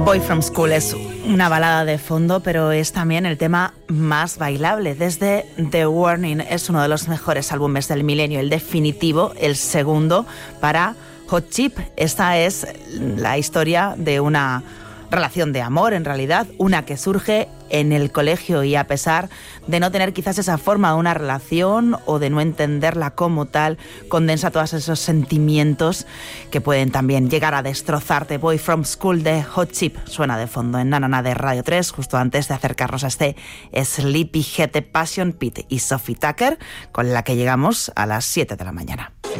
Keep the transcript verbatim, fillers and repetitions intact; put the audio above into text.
Boy from School es una balada de fondo, pero es también el tema más bailable. Desde The Warning es uno de los mejores álbumes del milenio, el definitivo, el segundo para Hot Chip. Esta es la historia de una relación de amor, en realidad, una que surge en el colegio y a pesar de no tener quizás esa forma de una relación o de no entenderla como tal, condensa todos esos sentimientos que pueden también llegar a destrozarte. Boy from School de Hot Chip suena de fondo en Nanana de Radio tres, justo antes de acercarnos a este Sleepyhead de Passion Pit y Sophie Tucker, con la que llegamos a las siete de la mañana.